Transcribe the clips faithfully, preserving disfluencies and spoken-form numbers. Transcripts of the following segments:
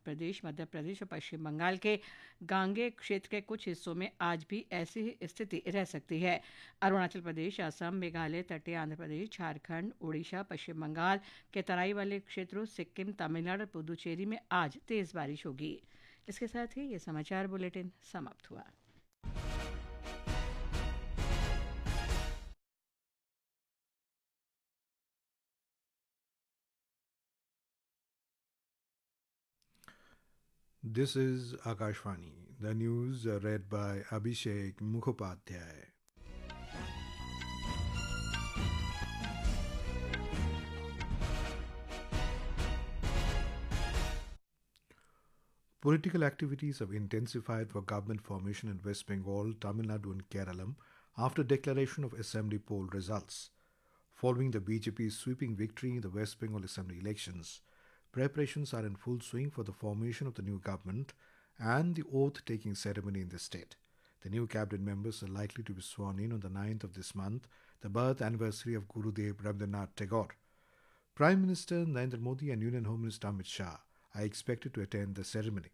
प्रदेश, मध्य प्रदेश और पश्चिम बंगाल के गांगे क्षेत्र के कुछ हिस्सों में आज भी ऐसी ही स्थिति रह सकती है। अरुणाचल प्रदेश, असम, मेघालय, तटीय आंध्र प्रदेश, झारखंड, उड़ीसा, पश्चिम बंगाल के तराई वाले क्षेत्रों, सिक्किम, तमिलनाडु और पुदुचेरी में आज तेज बारिश होगी। इसके साथ ही ये समाचार बुलेटिन समाप्त हुआ। This is Akashvani. The news uh, read by Abhishek Mukhopadhyay. Political activities have intensified for government formation in West Bengal, Tamil Nadu and Kerala after declaration of Assembly poll results. Following the B J P's sweeping victory in the West Bengal Assembly elections, preparations are in full swing for the formation of the new government and the oath-taking ceremony in the state. The new cabinet members are likely to be sworn in on the ninth of this month, the birth anniversary of Gurudev Rabindranath Tagore. Prime Minister Narendra Modi and Union Home Minister Amit Shah are expected to attend the ceremony.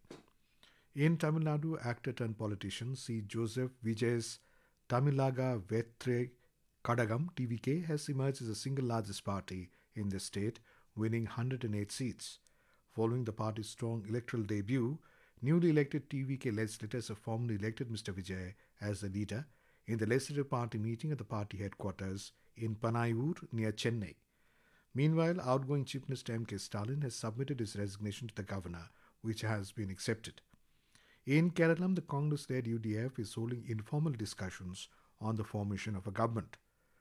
In Tamil Nadu, actor turned politician C. Joseph Vijay's Tamilaga Vettre Kadagam T V K has emerged as the single largest party in the state, winning one hundred eight seats. Following the party's strong electoral debut, newly elected T V K legislators have formally elected Mister Vijay as the leader in the legislative party meeting at the party headquarters in Panayur near Chennai. Meanwhile, outgoing Chief Minister M K Stalin has submitted his resignation to the governor, which has been accepted. In Kerala, the Congress-led U D F is holding informal discussions on the formation of a government.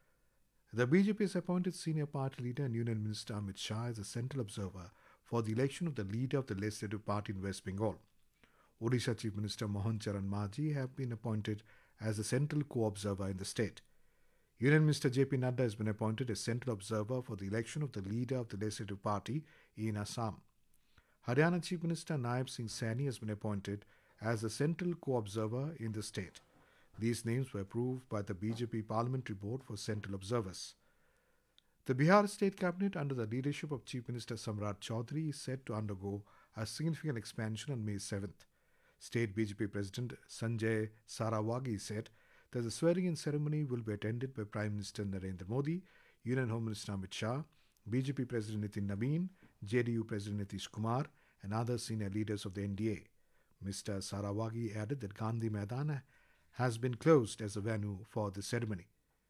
The B J P has appointed senior party leader and Union Minister Amit Shah as a central observer for the election of the leader of the legislative party in West Bengal. Odisha Chief Minister Mohan Charan Maji have been appointed as a central co-observer in the state. Union Minister J P Nadda has been appointed as central observer for the election of the leader of the legislative party in Assam. Haryana Chief Minister Naib Singh Saini has been appointed as the central co-observer in the state. These names were approved by the B J P Parliamentary Board for central observers. The Bihar State Cabinet, under the leadership of Chief Minister Samrat Chaudhary, is set to undergo a significant expansion on May seventh. State B J P President Sanjay Sarawagi said that the swearing-in ceremony will be attended by Prime Minister Narendra Modi, Union Home Minister Amit Shah, B J P President Nitin Nabeen, J D U President Nitish Kumar, and other senior leaders of the N D A. Mister Sarawagi added that Gandhi Maidan has been closed as a venue for the ceremony.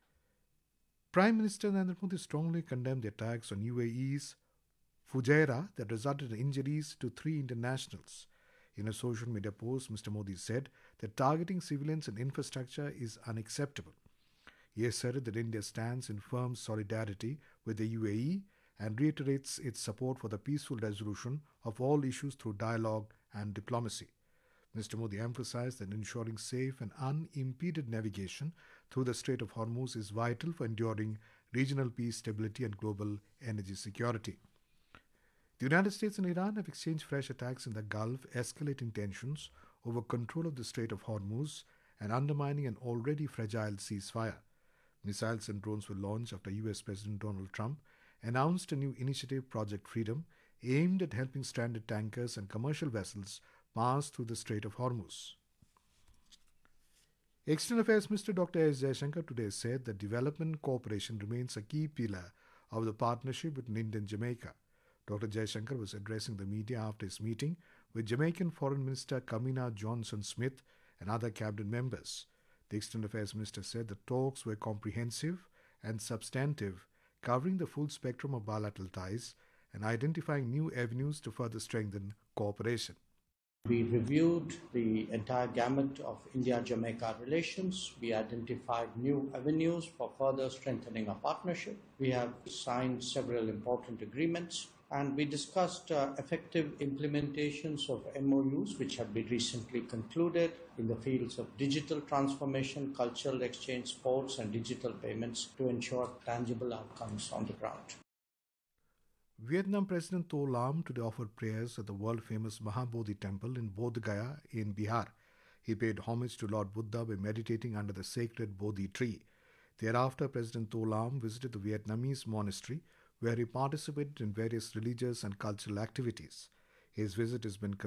Prime Minister Narendra Modi strongly condemned the attacks on U A E's Fujairah that resulted in injuries to three internationals. In a social media post, Mister Modi said that targeting civilians and infrastructure is unacceptable. He asserted that India stands in firm solidarity with the U A E and reiterates its support for the peaceful resolution of all issues through dialogue and diplomacy. Mister Modi emphasized that ensuring safe and unimpeded navigation through the Strait of Hormuz is vital for enduring regional peace, stability, and global energy security. The United States and Iran have exchanged fresh attacks in the Gulf, escalating tensions over control of the Strait of Hormuz and undermining an already fragile ceasefire. Missiles and drones were launched after U S President Donald Trump announced a new initiative, Project Freedom, aimed at helping stranded tankers and commercial vessels pass through the Strait of Hormuz. External Affairs Minister Doctor S. Jaishankar today said that development cooperation remains a key pillar of the partnership between India and Jamaica. Doctor Jaishankar was addressing the media after his meeting with Jamaican Foreign Minister Kamina Johnson-Smith and other cabinet members. The External Affairs Minister said the talks were comprehensive and substantive, covering the full spectrum of bilateral ties and identifying new avenues to further strengthen cooperation. We reviewed the entire gamut of India-Jamaica relations. We identified new avenues for further strengthening our partnership. We have signed several important agreements, and we discussed uh, effective implementations of M O Us which have been recently concluded in the fields of digital transformation, cultural exchange, sports, and digital payments to ensure tangible outcomes on the ground. Vietnam President To Lam today offered prayers at the world-famous Mahabodhi Temple in Bodh Gaya in Bihar. He paid homage to Lord Buddha by meditating under the sacred Bodhi tree. Thereafter, President To Lam visited the Vietnamese monastery, where he participated in various religious and cultural activities. His visit has been